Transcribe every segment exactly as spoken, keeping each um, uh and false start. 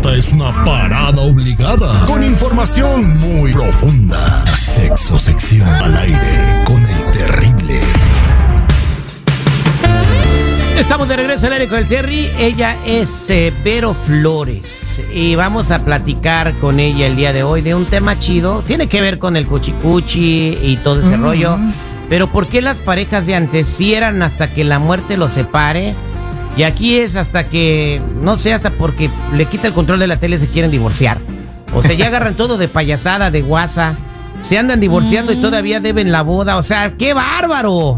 esta es una parada obligada con información muy profunda. Sexo sección al aire con el terrible. Estamos de regreso al aire con el Terry. Ella es eh, Vero Flores y vamos a platicar con ella el día de hoy de un tema chido. Tiene que ver con el cuchicuchi y todo ese mm. rollo. Pero ¿por qué las parejas de antes sí eran hasta que la muerte los separe? Y aquí es hasta que, no sé, hasta porque le quita el control de la tele se quieren divorciar. O sea, ya agarran todo de payasada, de guasa. Se andan divorciando mm. y todavía deben la boda. O sea, ¡qué bárbaro!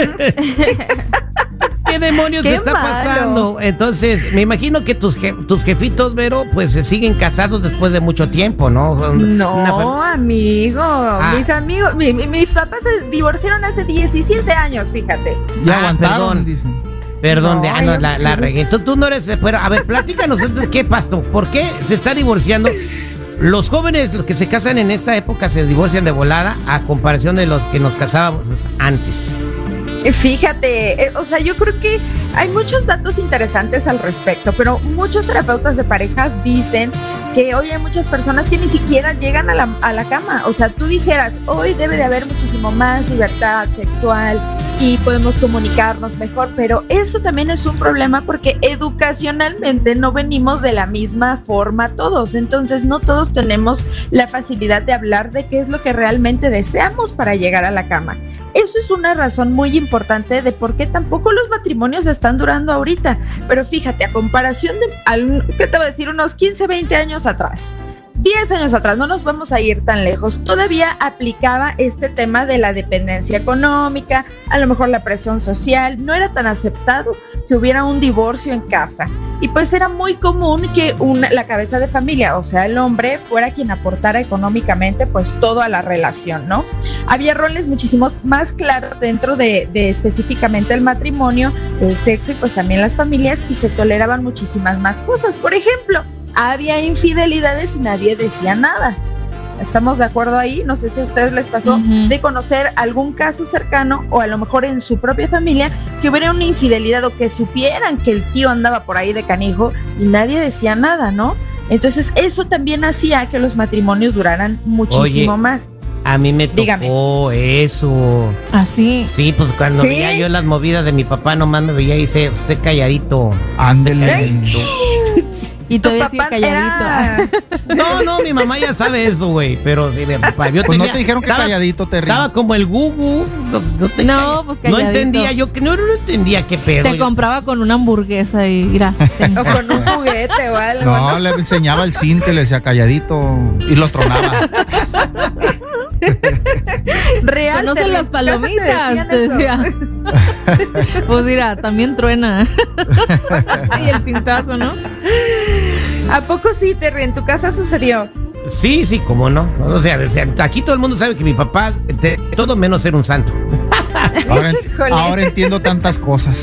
¿Qué demonios Qué está malo. pasando? Entonces, me imagino que tus, je tus jefitos, Vero, pues se siguen casados después de mucho tiempo, ¿no? No, amigo. Ah. Mis amigos, mi, mi, mis papás se divorciaron hace diecisiete años, fíjate. Ya ah, aguantaron, perdón. Perdón, no, de, ah, no, la, la regué. Entonces tú no eres... Bueno, a ver, platícanos entonces, ¿qué pasó? ¿Por qué se está divorciando? Los jóvenes, los que se casan en esta época, se divorcian de volada a comparación de los que nos casábamos antes. Fíjate, eh, o sea, yo creo que hay muchos datos interesantes al respecto, pero muchos terapeutas de parejas dicen que hoy hay muchas personas que ni siquiera llegan a la, a la cama. O sea, tú dijeras, hoy debe de haber muchísimo más libertad sexual y podemos comunicarnos mejor, pero eso también es un problema porque educacionalmente no venimos de la misma forma todos. Entonces, no todos tenemos la facilidad de hablar de qué es lo que realmente deseamos para llegar a la cama. Eso es una razón muy importante de por qué tampoco los matrimonios están durando ahorita. Pero fíjate, a comparación de, ¿qué te voy a decir? Unos quince, veinte años atrás, diez años atrás, no nos vamos a ir tan lejos, todavía aplicaba este tema de la dependencia económica, a lo mejor la presión social, no era tan aceptado que hubiera un divorcio en casa. Y pues era muy común que una, la cabeza de familia, o sea, el hombre, fuera quien aportara económicamente pues todo a la relación, ¿no? Había roles muchísimos más claros dentro de, de específicamente el matrimonio, el sexo y pues también las familias, y se toleraban muchísimas más cosas. Por ejemplo, había infidelidades y nadie decía nada. ¿Estamos de acuerdo ahí? No sé si a ustedes les pasó uh-huh. de conocer algún caso cercano o a lo mejor en su propia familia que hubiera una infidelidad o que supieran que el tío andaba por ahí de canijo y nadie decía nada, ¿no? Entonces eso también hacía que los matrimonios duraran muchísimo Oye, más. A mí me tocó Dígame. eso. ¿Ah, sí? Sí, pues cuando ¿Sí? veía yo las movidas de mi papá, nomás me veía y dice, usted calladito. Ándele. Y tu papá calladito. Era... No, no, mi mamá ya sabe eso, güey. Pero sí, mi papá. Yo pues tenía, no te dijeron que estaba, calladito, Terry. Estaba como el Gugu. No, no, te no pues calladito. No entendía, yo que no, no entendía qué pedo. Te yo. compraba con una hamburguesa y mira. O con un juguete o algo. No, ¿no? Le enseñaba el cinte, le decía calladito y lo tronaba. Real. No son las palomitas, te decía. Pues mira, también truena. Y el cintazo, ¿no? ¿A poco sí, Terry? ¿En tu casa sucedió? Sí, sí, cómo no. O sea, o sea, aquí todo el mundo sabe que mi papá, te, todo menos ser un santo. Ahora, ahora entiendo tantas cosas.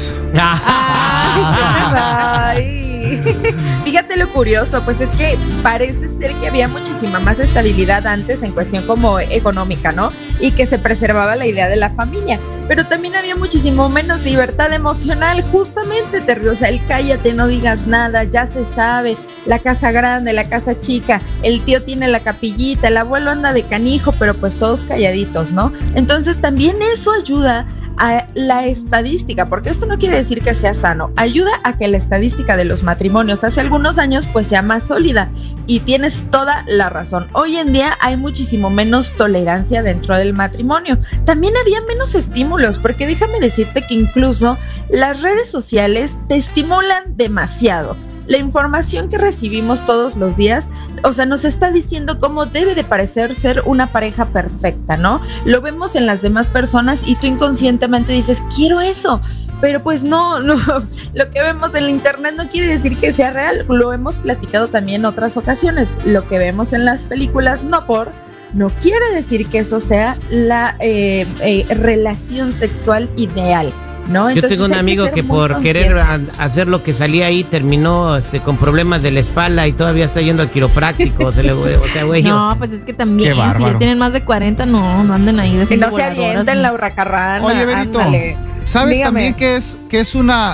Ay, fíjate lo curioso, pues es que parece ser que había muchísima más estabilidad antes en cuestión como económica, ¿no? Y que se preservaba la idea de la familia, pero también había muchísimo menos libertad emocional, justamente, Terry, o sea, el cállate, no digas nada, ya se sabe, la casa grande, la casa chica, el tío tiene la capillita, el abuelo anda de canijo, pero pues todos calladitos, ¿no? Entonces también eso ayuda a la estadística, porque esto no quiere decir que sea sano, ayuda a que la estadística de los matrimonios hace algunos años pues sea más sólida, y tienes toda la razón. Hoy en día hay muchísimo menos tolerancia dentro del matrimonio, también había menos estímulos, porque déjame decirte que incluso las redes sociales te estimulan demasiado. La información que recibimos todos los días, o sea, nos está diciendo cómo debe de parecer ser una pareja perfecta, ¿no? Lo vemos en las demás personas y tú inconscientemente dices, quiero eso, pero pues no, no, lo que vemos en la internet no quiere decir que sea real, lo hemos platicado también en otras ocasiones, lo que vemos en las películas no por, no quiere decir que eso sea la eh, eh, relación sexual ideal. ¿No? Yo tengo un amigo que, que por querer a, hacer lo que salía ahí terminó este, con problemas de la espalda y todavía está yendo al quiropráctico. se le, o sea, güey. No, pues es que también, si ya tienen más de cuarenta, no, no anden ahí. Y no se avienten la hurracarrana. Oye, Benito, ándale. ¿Sabes Dígame. también que es, que es una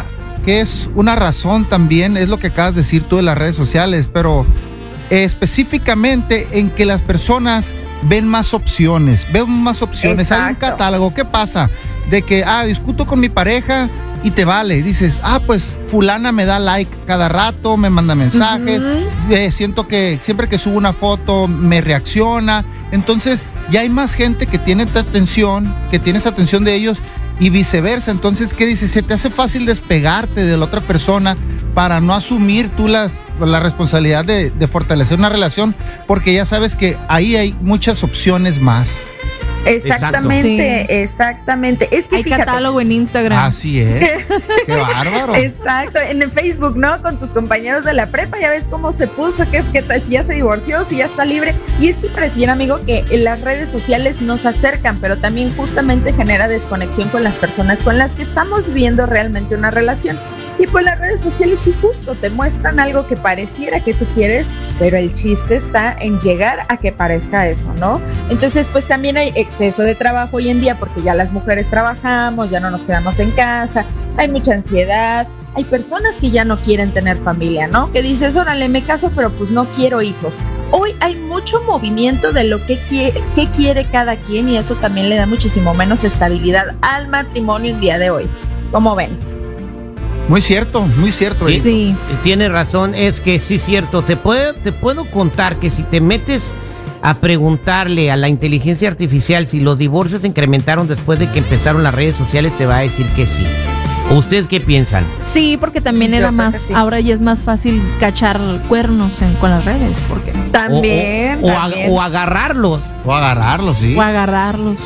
que es una razón también, es lo que acabas de decir tú de las redes sociales, pero eh, específicamente en que las personas ven más opciones, ven más opciones. Exacto. Hay un catálogo. ¿Qué pasa? De que, ah, discuto con mi pareja y te vale. Dices, ah, pues fulana me da like cada rato, me manda mensajes, uh-huh. eh, siento que siempre que subo una foto me reacciona. Entonces ya hay más gente que tiene tu atención, que tiene esa atención de ellos y viceversa. Entonces, ¿qué dices? Se te hace fácil despegarte de la otra persona para no asumir tú las, la responsabilidad de, de fortalecer una relación, porque ya sabes que ahí hay muchas opciones más. Exactamente, sí. exactamente. Es que hay fíjate, catálogo en Instagram. Así es. Qué bárbaro. Exacto, en el Facebook, ¿no? Con tus compañeros de la prepa, ya ves cómo se puso, que, que si ya se divorció, si ya está libre. Y es que pareciera, amigo, que las redes sociales nos acercan, pero también justamente genera desconexión con las personas con las que estamos viviendo realmente una relación. Y pues las redes sociales sí justo te muestran algo que pareciera que tú quieres, pero el chiste está en llegar a que parezca eso, ¿no? Entonces pues también hay exceso de trabajo hoy en día porque ya las mujeres trabajamos, ya no nos quedamos en casa, hay mucha ansiedad, hay personas que ya no quieren tener familia, ¿no? Que dices, órale, me caso, pero pues no quiero hijos. Hoy hay mucho movimiento de lo que quiere, que quiere cada quien y eso también le da muchísimo menos estabilidad al matrimonio el día de hoy. ¿Cómo ven? Muy cierto, muy cierto. Sí, sí. Tiene razón, es que sí es cierto. Te puedo, te puedo contar que si te metes a preguntarle a la inteligencia artificial si los divorcios se incrementaron después de que empezaron las redes sociales, te va a decir que sí. ¿Ustedes qué piensan? Sí, porque también era más, sí. Ahora ya es más fácil cachar cuernos en, con las redes. Porque también. O, o, también. O, a, o agarrarlos. O agarrarlos, sí. O agarrarlos.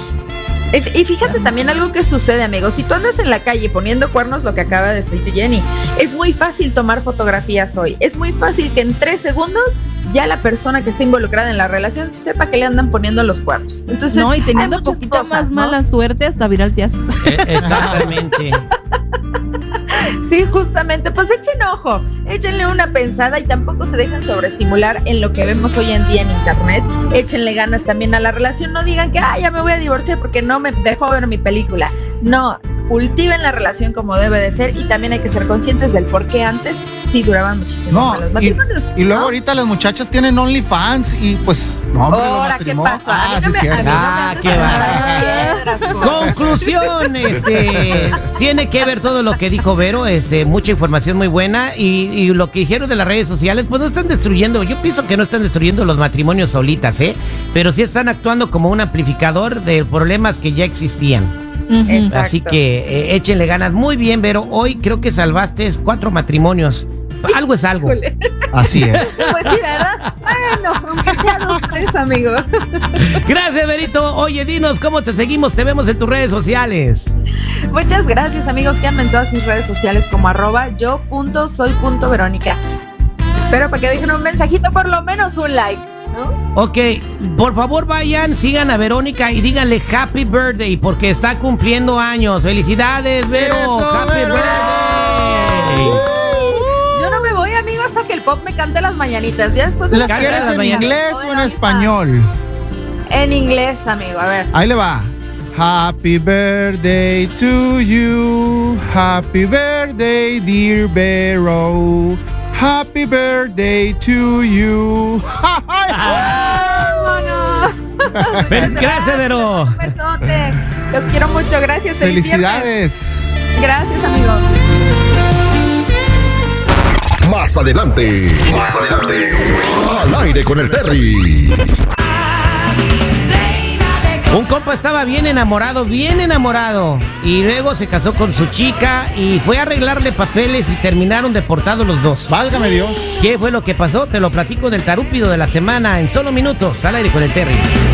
Y fíjate también algo que sucede, amigos. Si tú andas en la calle poniendo cuernos, lo que acaba de decir Jenny, es muy fácil tomar fotografías hoy. Es muy fácil que en tres segundos ya la persona que está involucrada en la relación sepa que le andan poniendo los cuernos. Entonces, no, y teniendo poquito cosas, más ¿no? mala suerte, hasta viral te haces. Eh, exactamente. Sí, justamente, pues echen ojo, échenle una pensada y tampoco se dejen sobreestimular en lo que vemos hoy en día en internet. Échenle ganas también a la relación, no digan que ah, ya me voy a divorciar porque no me dejó ver mi película. No, cultiven la relación como debe de ser y también hay que ser conscientes del por qué antes sí duraban muchísimo no, más los matrimonios. Y, y luego ¿no? ahorita las muchachas tienen OnlyFans y pues no, hombre, ahora qué pasa. Ah, a mí no sí, me, a mí ah, no qué va. Conclusión, este, tiene que ver todo lo que dijo Vero, este, mucha información muy buena y, y lo que dijeron de las redes sociales, pues no están destruyendo, yo pienso que no están destruyendo los matrimonios solitas, ¿eh? Pero sí están actuando como un amplificador de problemas que ya existían. Uh-huh. Así que eh, échenle ganas. Muy bien, Vero, hoy creo que salvaste cuatro matrimonios. Algo es algo. Así es. Pues sí, ¿verdad? Bueno, aunque sea dos, tres, amigo. Gracias, Verito. Oye, dinos, ¿cómo te seguimos? Te vemos en tus redes sociales. Muchas gracias, amigos. Quédame en todas mis redes sociales como arroba yo punto soy punto verónica. Espero para que dejen un mensajito, por lo menos un like, ¿no? Ok, por favor vayan, sigan a Verónica y díganle Happy Birthday porque está cumpliendo años. Felicidades, Vero. Eso, Happy Vero. Birthday. Hasta que el pop me cante las mañanitas. Ya después de ¿las quieres en inglés o en español? En inglés, amigo, a ver. Ahí le va. Happy birthday to you. Happy birthday, dear Vero. Happy birthday to you. ¡Vámonos! Gracias, Vero. Un besote. Los quiero mucho. Gracias. Felicidades. Gracias, amigo. Más adelante, más adelante, al aire con el Terry. Un compa estaba bien enamorado, bien enamorado, y luego se casó con su chica y fue a arreglarle papeles y terminaron deportados los dos. Válgame Dios. ¿Qué fue lo que pasó? Te lo platico del tarúpido de la semana en solo minutos, al aire con el Terry.